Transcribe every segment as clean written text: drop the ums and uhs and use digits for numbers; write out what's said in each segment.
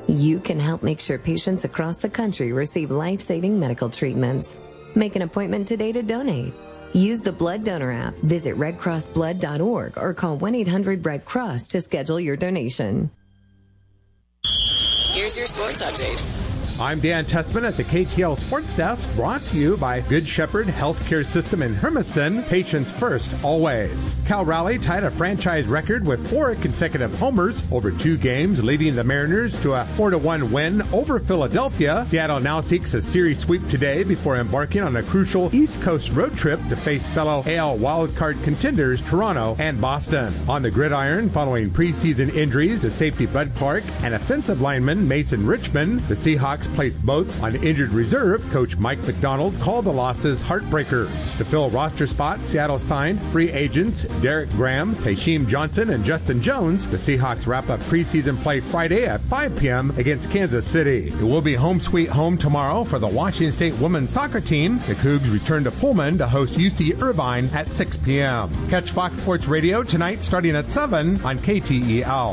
You can help make sure patients across the country receive life-saving medical treatments. Make an appointment today to donate. Use the Blood Donor app, visit redcrossblood.org, or call 1-800-RED-CROSS to schedule your donation. Here's your sports update. I'm Dan Tessman at the KTL Sports Desk, brought to you by Good Shepherd Healthcare System in Hermiston. Patients first, always. Cal Raleigh tied a franchise record with 4 consecutive homers over 2 games, leading the Mariners to a 4-1 win over Philadelphia. Seattle now seeks a series sweep today before embarking on a crucial East Coast road trip to face fellow AL wildcard contenders Toronto and Boston. On the gridiron, following preseason injuries to safety Bud Clark and offensive lineman Mason Richmond, the Seahawks placed both on injured reserve. Coach Mike McDonald called the losses heartbreakers. To fill roster spots, Seattle signed free agents Derek Graham, Hasheem Johnson, and Justin Jones. The Seahawks wrap up preseason play Friday at 5 p.m. against Kansas City. It will be home sweet home tomorrow for the Washington State women's soccer team. The Cougs return to Pullman to host UC Irvine at 6 p.m. Catch Fox Sports Radio tonight starting at 7 on KTEL.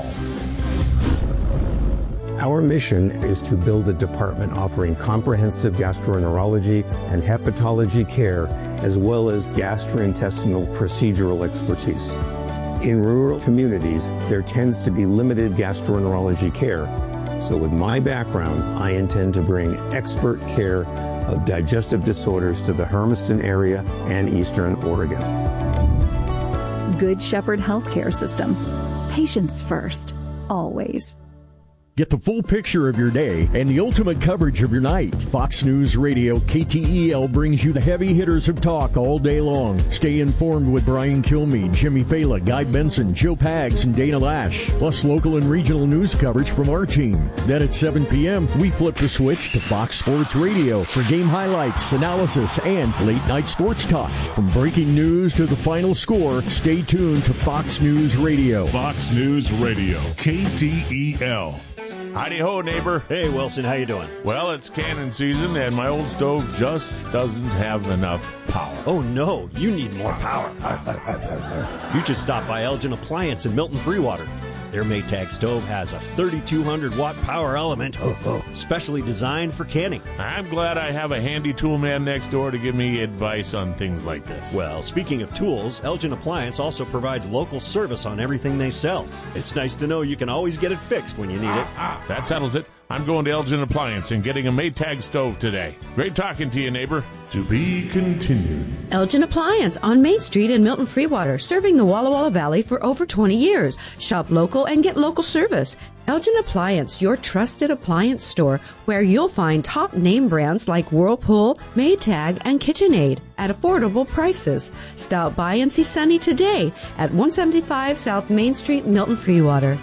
Our mission is to build a department offering comprehensive gastroenterology and hepatology care, as well as gastrointestinal procedural expertise. In rural communities, there tends to be limited gastroenterology care. So with my background, I intend to bring expert care of digestive disorders to the Hermiston area and Eastern Oregon. Good Shepherd Healthcare System. Patients first, always. Get the full picture of your day and the ultimate coverage of your night. Fox News Radio KTEL brings you the heavy hitters of talk all day long. Stay informed with Brian Kilmeade, Jimmy Fela, Guy Benson, Joe Pags, and Dana Lash. Plus local and regional news coverage from our team. Then at 7 p.m., we flip the switch to Fox Sports Radio for game highlights, analysis, and late-night sports talk. From breaking news to the final score, stay tuned to Fox News Radio. Fox News Radio, KTEL. Howdy-ho, neighbor. Hey, Wilson, how you doing? Well, it's canning season, and my old stove just doesn't have enough power. Oh, no, you need more power. You should stop by Elgin Appliance in Milton Freewater. Their Maytag stove has a 3,200-watt power element, specially designed for canning. I'm glad I have a handy tool man next door to give me advice on things like this. Well, speaking of tools, Elgin Appliance also provides local service on everything they sell. It's nice to know you can always get it fixed when you need it. That settles it. I'm going to Elgin Appliance and getting a Maytag stove today. Great talking to you, neighbor. To be continued. Elgin Appliance on Main Street in Milton Freewater, serving the Walla Walla Valley for over 20 years. Shop local and get local service. Elgin Appliance, your trusted appliance store, where you'll find top name brands like Whirlpool, Maytag, and KitchenAid at affordable prices. Stop by and see Sunny today at 175 South Main Street, Milton Freewater.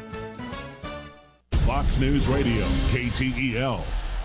Fox News Radio, KTEL.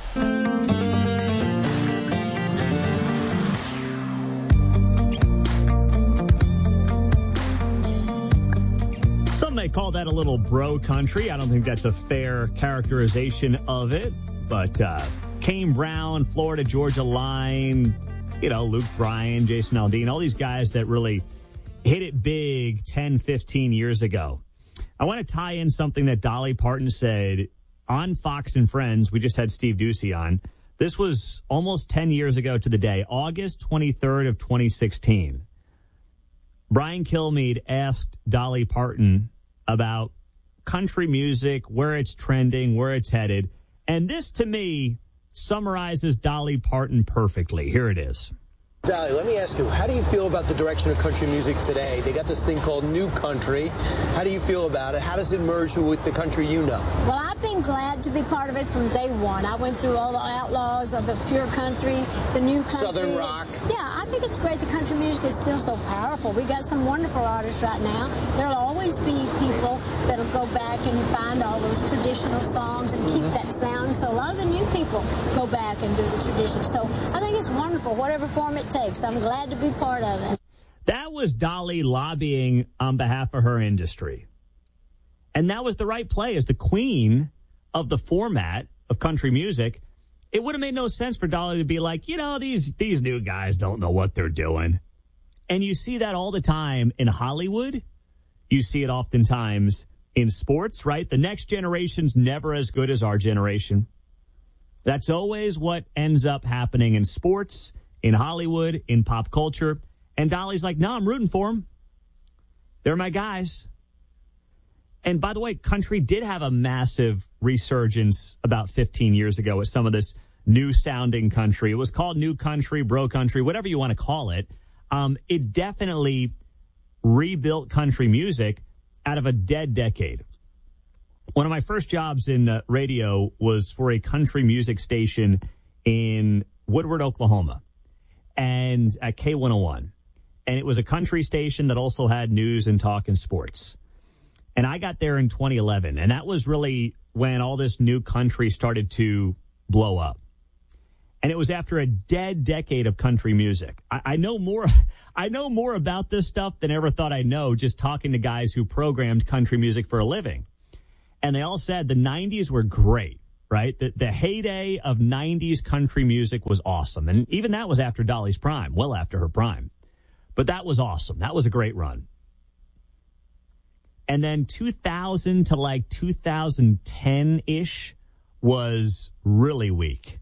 Some may call that a little bro country. I don't think that's a fair characterization of it. But Kane Brown, Florida Georgia Line, Luke Bryan, Jason Aldean, all these guys that really hit it big 10, 15 years ago. I want to tie in something that Dolly Parton said on Fox and Friends. We just had Steve Ducey on. This was almost 10 years ago to the day, August 23rd of 2016. Brian Kilmeade asked Dolly Parton about country music, where it's trending, where it's headed. And this, to me, summarizes Dolly Parton perfectly. Here it is. Dolly, let me ask you, how do you feel about the direction of country music today? They got this thing called New Country. How do you feel about it? How does it merge with the country you know? Well, I've been glad to be part of it from day one. I went through all the outlaws of the pure country, the new country. Southern rock. Yeah, I think it's great. The country music is still so powerful. We got some wonderful artists right now. There'll always be people that'll go back and find all those traditional songs and keep that sound. So a lot of the new people go back and do the tradition. So I think it's wonderful, whatever form it takes. I'm glad to be part of it. That was Dolly lobbying on behalf of her industry. And that was the right play. As the queen of the format of country music, it would have made no sense for Dolly to be like, these new guys don't know what they're doing. And you see that all the time in Hollywood. You see it oftentimes in sports, right? The next generation's never as good as our generation. That's always what ends up happening in sports, in Hollywood, in pop culture. And Dolly's like, no, I'm rooting for them. They're my guys. And by the way, country did have a massive resurgence about 15 years ago with some of this new-sounding country. It was called new country, bro country, whatever you want to call it. It definitely rebuilt country music out of a dead decade. One of my first jobs in radio was for a country music station in Woodward, Oklahoma, and at K101. And it was a country station that also had news and talk and sports. And I got there in 2011, and that was really when all this new country started to blow up. And it was after a dead decade of country music. I know more about this stuff than I ever thought I'd know just talking to guys who programmed country music for a living. And they all said the 90s were great, right? The heyday of 90s country music was awesome. And even that was after Dolly's prime, well after her prime. But that was awesome. That was a great run. And then 2000 to like 2010-ish was really weak.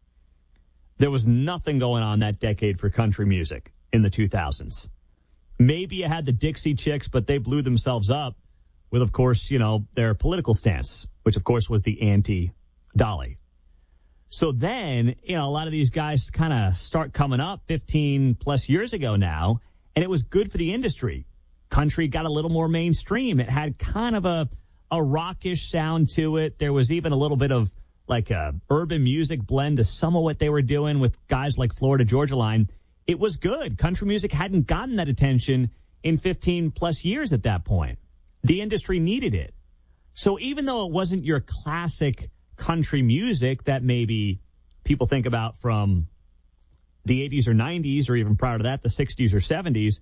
There was nothing going on that decade for country music in the 2000s. Maybe you had the Dixie Chicks, but they blew themselves up with, of course, their political stance, which, of course, was the anti-Dolly. So then, a lot of these guys kind of start coming up 15 plus years ago now, and it was good for the industry. Country got a little more mainstream. It had kind of a rockish sound to it. There was even a little bit of like a urban music blend to some of what they were doing with guys like Florida Georgia Line. It was good. Country music hadn't gotten that attention in 15 plus years at that point. The industry needed it. So even though it wasn't your classic country music that maybe people think about from the 80s or 90s or even prior to that, the 60s or 70s,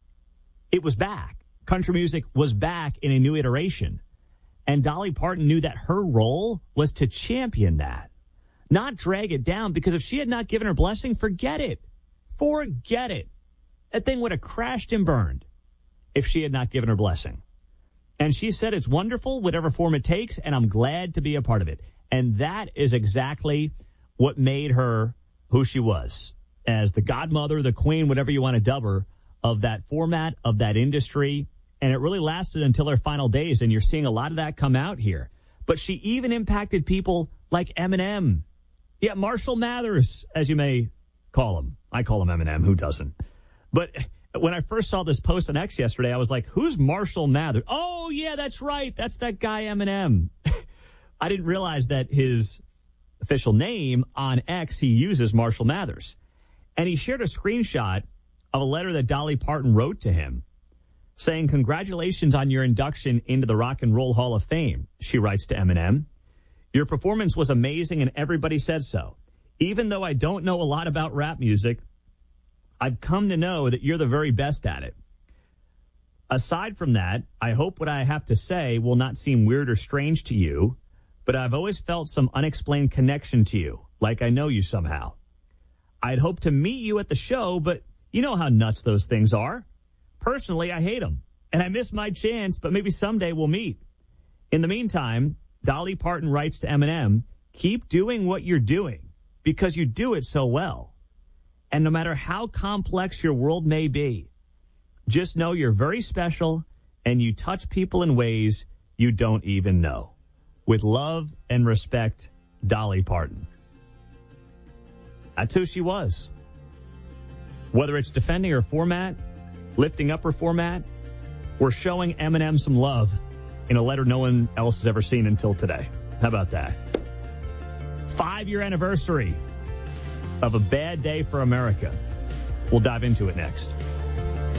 it was back. Country music was back in a new iteration. And Dolly Parton knew that her role was to champion that, not drag it down, because if she had not given her blessing, forget it. Forget it. That thing would have crashed and burned if she had not given her blessing. And she said it's wonderful, whatever form it takes, and I'm glad to be a part of it. And that is exactly what made her who she was, as the godmother, the queen, whatever you want to dub her, of that format, of that industry. And it really lasted until her final days, and you're seeing a lot of that come out here. But she even impacted people like Eminem. Yeah, Marshall Mathers, as you may call him. I call him Eminem. Who doesn't? But when I first saw this post on X yesterday, I was like, who's Marshall Mathers? Oh, yeah, that's right. That's that guy Eminem. I didn't realize that his official name on X, he uses Marshall Mathers. And he shared a screenshot of a letter that Dolly Parton wrote to him, saying, congratulations on your induction into the Rock and Roll Hall of Fame, she writes to Eminem. Your performance was amazing and everybody said so. Even though I don't know a lot about rap music, I've come to know that you're the very best at it. Aside from that, I hope what I have to say will not seem weird or strange to you, but I've always felt some unexplained connection to you, like I know you somehow. I'd hoped to meet you at the show, but you know how nuts those things are. Personally, I hate them, and I miss my chance, but maybe someday we'll meet. In the meantime, Dolly Parton writes to Eminem, keep doing what you're doing, because you do it so well. And no matter how complex your world may be, just know you're very special, and you touch people in ways you don't even know. With love and respect, Dolly Parton. That's who she was. Whether it's defending her format, lifting up her format, or showing Eminem some love in a letter no one else has ever seen until today. How about that? 5-year anniversary of A Bad Day for America. We'll dive into it next.